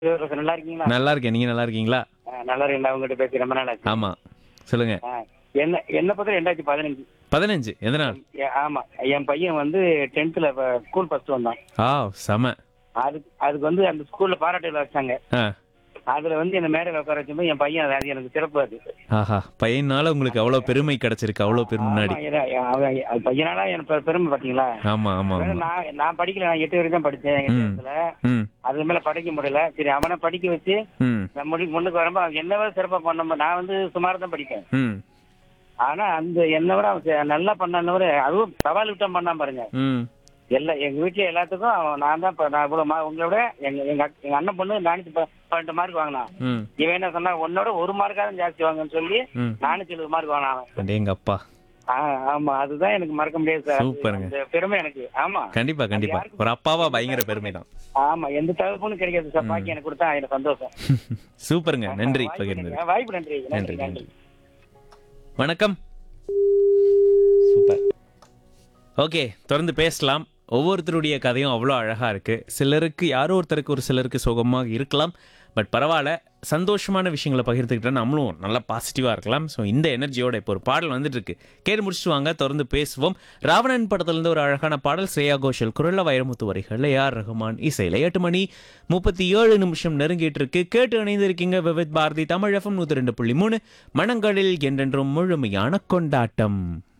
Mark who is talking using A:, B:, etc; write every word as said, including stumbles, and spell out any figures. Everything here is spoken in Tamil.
A: நல்லா இருக்கீங்களா?
B: நல்லா இருக்கேன். நீங்க நல்லா இருக்கீங்களா?
A: ஆ, நல்லா இருக்கேன். உங்ககிட்ட பேசி ரொம்ப நாள் ஆச்சு.
B: ஆமா. சொல்லுங்க.
A: ஆ, என்ன என்ன பத்தி ரெண்டாயிரத்தி பதினஞ்சு.
B: பதினைந்து எந்த நாள்?
A: ஆமா, என் பையன் வந்து டென்த்ல ஸ்கூல் ஃபர்ஸ்ட் வந்தான்.
B: ஆ செம.
A: அதுக்கு அதுக்கு வந்து அந்த ஸ்கூல்ல பாராட்டு விழா வச்சாங்க.
B: ஆ.
A: அதுல வந்து என்ன மேடையில் உட்கார வச்சும்போது என் பையன் அது எனக்கு சிறப்பு அது.
B: ஆஹா. பையனால உங்களுக்கு அவ்வளவு பெருமை கிடைச்சிருக்கு. அவ்வளவு பேர்
A: ஆமா,
B: முன்னாடி.
A: ஏன்னா, அவன் அது பையனால எனக்கு பெ- பெருமை பாத்தீங்களா?
B: ஆமா ஆமா
A: அதாவது
B: ஆமா.
A: நான் நான் படிக்கல, நான் எட்டு வரைக்கும் தான் படிச்சேன் எங்க
B: ம்.
A: டென்த்ல.
B: ம்.
A: அது மேல படிக்க முடியல. சரி, அவனை படிக்க வச்சு
B: ம்.
A: நான் முடி முன்னுக்கு வரும்போது அவன் என்ன விட சிறப்பா பண்ண. நான் வந்து சுமார் தான் படிப்பேன்.
B: ம்.
A: ஆனா அந்த என்ன விட அவன் செ- நல்லா பண்ணான்னு விட அதுவும் சவால் விட்டம் பண்ணான் பாருங்க.
B: ம்.
A: எல்லா எங்க வீட்டுல எல்லாத்துக்கும் அவன் நான் தான் இப்ப நான் இவ்வளவு மா- உங்களை விட எங்க எங்க அக்- எங்க அண்ணன் பொண்ணு நானூத்தி ப- பன்னெண்டு மார்க் வாங்கினான்.
B: ம்.
A: இவன் என்ன சொன்னா உன்னோட ஒரு மார்க்காவது ஜாஸ்தி வாங்கன்னு சொல்லி
B: ம்.
A: நானூத்தி எழுபது மார்க் வாங்கினான் அவன்.
B: அடேங்கப்பா.
A: ஆ, ஆமா, அதுதான் எனக்கு மறக்க முடியாது சார். அது
B: சூப்பருங்க.
A: அந்த பெருமை எனக்கு. ஆமா.
B: கண்டிப்பா
A: அது
B: கண்டிப்பா.
A: யாருக்கும்
B: ஒரு அப்பாவா பயங்கர பெருமை தான்.
A: ஆமா, எந்த தகவலும் கிடைக்காது சார். பாக்கி எனக்கு கொடுத்தா எனக்கு சந்தோஷம்.
B: சூப்பருங்க. நன்றி
A: வாய்ப்பு
B: பகிர்ந்தது.
A: நன்றி. வாய்ப்பு நன்றி.
B: நன்றி
A: நன்றி
B: நன்றி.
A: நன்றி.
B: வணக்கம். சூப்பர். ஓகே, தொடர்ந்து பேசலாம். ஒவ்வொருத்தருடைய கதையும் அவ்வளோ அழகா இருக்கு. சிலருக்கு யாரோ ஒருத்தருக்கு ஒரு சிலருக்கு சோகமாக இருக்கலாம். பட் பரவாயில்ல, சந்தோஷமான விஷயங்களை பகிர்ந்துக்கிட்டா நம்மளும் நல்லா பாசிட்டிவாக இருக்கலாம். ஸோ இந்த எனர்ஜியோட இப்போ ஒரு பாடல் வந்துட்டு இருக்கு. கேட்டு முடிச்சுட்டு வாங்க, தொடர்ந்து பேசுவோம். ராவணன் படத்திலிருந்து ஒரு அழகான பாடல், ஸ்ரேயா கோஷல் குரல்ல, வைரமுத்து வரிகளில், ஏஆர் ரஹ்மான் இசையில். எட்டு மணி முப்பத்தி ஏழு நிமிஷம் நெருங்கிட்டு இருக்கு. கேட்டு இணைந்திருக்கீங்க விவித் பாரதி தமிழ் எஃப்எம் நூற்றி ரெண்டு புள்ளி மூணு. மனங்களில் என்றென்றும் முழுமையான கொண்டாட்டம்.